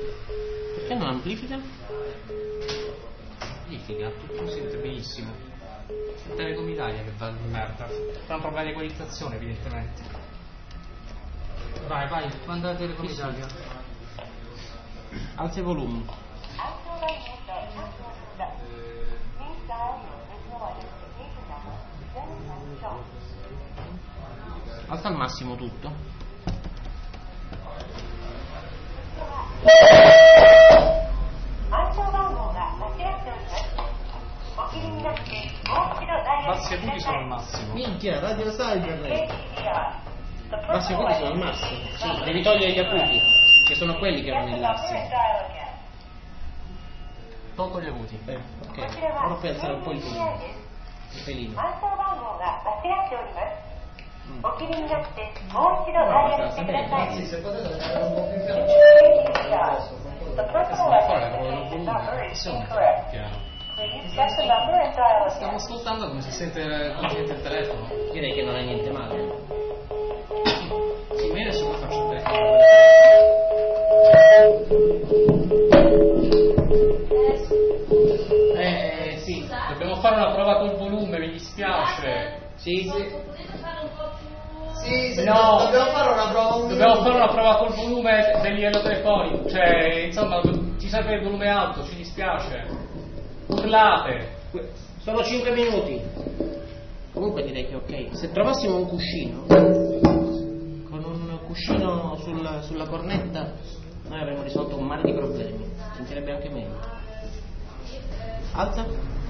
Perché non amplifica? Amplifica, tutto si sente benissimo. È Telecom Italia che va di merda. Fa un problema di equalizzazione evidentemente. Vai, manda la Telecom Italia. Alza il volume. Alza al massimo tutto. Bassi acuti sono al massimo. Minchia, Radio Cyber. Bassi acuti sono al massimo. Sì, devi togliere gli acuti, che sono quelli che vanno in l'asse. Tolgo gli acuti. Ok, ora puoi alzare un po' il volume. Il pelino. Sì, se potete andare un po' più piano. Stiamo ascoltando come si sente il telefono. Direi che non è niente male. Sì, ma io adesso poi faccio il telefono. Sì, dobbiamo fare una prova col volume, mi dispiace. Sì. Sì, no, dobbiamo fare una prova. Dobbiamo fare una prova col volume del livello telefonico. Cioè, insomma, ci serve il volume alto, ci dispiace. Urlate. Sono 5 minuti. Comunque direi che ok. Se trovassimo un cuscino, con un cuscino sulla cornetta, noi avremmo risolto un mare di problemi. Sentirebbe anche meglio. Alza.